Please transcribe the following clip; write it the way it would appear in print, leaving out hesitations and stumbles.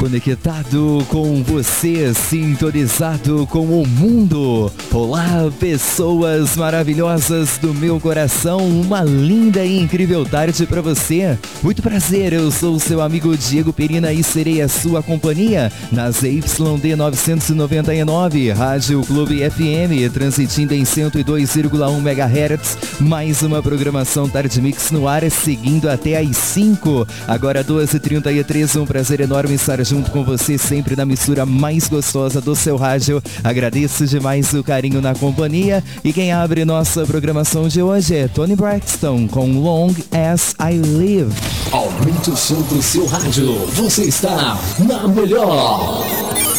Conectado com você, sintonizado com o mundo. Olá, pessoas maravilhosas do meu coração, uma linda e incrível tarde para você. Muito prazer, eu sou o seu amigo Diego Perina e serei a sua companhia na ZYD 999, Rádio Clube FM, transmitindo em 102,1 MHz, mais uma programação Tarde Mix no ar, seguindo até às 5. Agora 12h33, um prazer enorme estar junto com você sempre na mistura mais gostosa do seu rádio. Agradeço demais o carinho na companhia e quem abre nossa programação de hoje é Toni Braxton com Long As I Live. Aumente o som do seu rádio, você está na melhor.